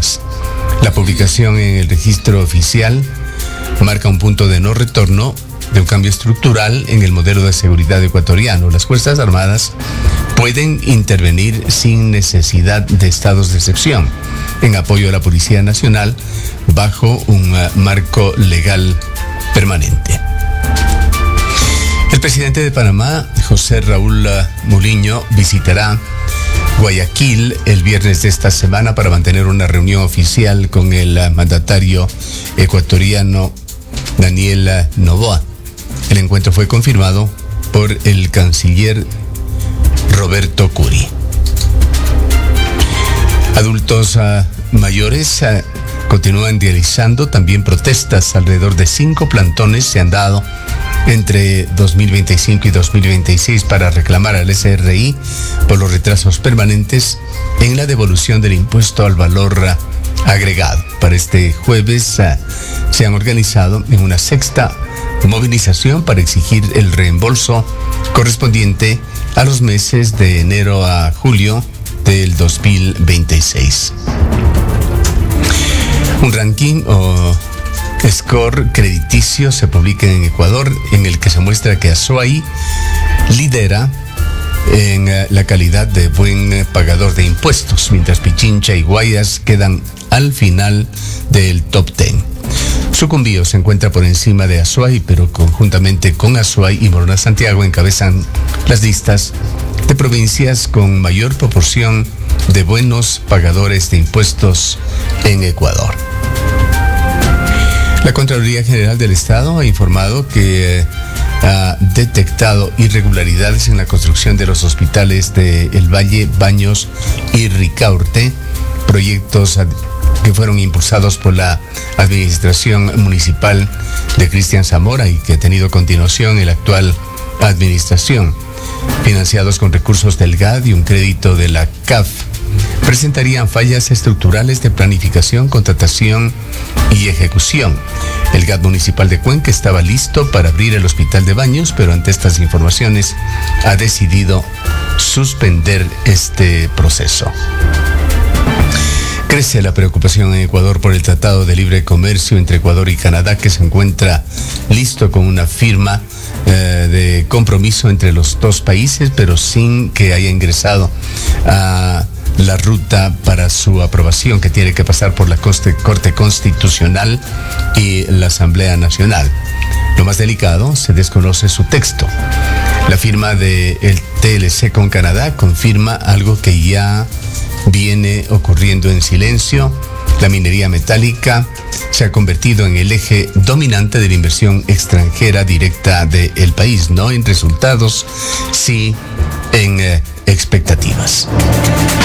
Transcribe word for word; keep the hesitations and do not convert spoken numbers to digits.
Honduras. La publicación en el registro oficial marca un punto de no retorno de un cambio estructural en el modelo de seguridad ecuatoriano. Las Fuerzas Armadas pueden intervenir sin necesidad de estados de excepción en apoyo a la Policía Nacional bajo un uh, marco legal permanente. El presidente de Panamá, José Raúl Muliño, visitará Guayaquil el viernes de esta semana para mantener una reunión oficial con el uh, mandatario ecuatoriano Daniel Noboa. El encuentro fue confirmado por el canciller Roberto Curi. Adultos uh, mayores uh, continúan realizando también protestas. Alrededor de cinco plantones se han dado entre dos mil veinticinco y dos mil veintiséis para reclamar al S R I por los retrasos permanentes en la devolución del impuesto al valor uh, agregado. Para este jueves uh, se han organizado en una sexta movilización para exigir el reembolso correspondiente a los meses de enero a julio del dos mil veintiséis. Un ranking o score crediticio se publica en Ecuador en el que se muestra que Azuay lidera en la calidad de buen pagador de impuestos, mientras Pichincha y Guayas quedan al final del top diez. Sucumbío se encuentra por encima de Azuay, pero conjuntamente con Azuay y Morona Santiago encabezan las listas de provincias con mayor proporción de buenos pagadores de impuestos en Ecuador. La Contraloría General del Estado ha informado que ha detectado irregularidades en la construcción de los hospitales de El Valle, Baños y Ricaurte, proyectos que fueron impulsados por la administración municipal de Cristian Zamora y que ha tenido continuación en la actual administración. Financiados con recursos del G A D y un crédito de la C A F, presentarían fallas estructurales de planificación, contratación y ejecución. El G A D municipal de Cuenca estaba listo para abrir el hospital de Baños, pero ante estas informaciones ha decidido suspender este proceso. Crece la preocupación en Ecuador por el Tratado de Libre Comercio entre Ecuador y Canadá, que se encuentra listo con una firma eh, de compromiso entre los dos países, pero sin que haya ingresado a la ruta para su aprobación, que tiene que pasar por la Corte Constitucional y la Asamblea Nacional. Lo más delicado, se desconoce su texto. La firma del T L C con Canadá confirma algo que ya viene ocurriendo en silencio. La minería metálica se ha convertido en el eje dominante de la inversión extranjera directa del país, no en resultados, sí en eh, expectativas.